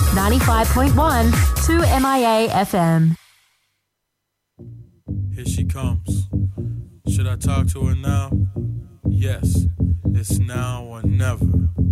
95.1 2MIA FM. Here she comes. Should I talk to her now? Yes, it's now or never.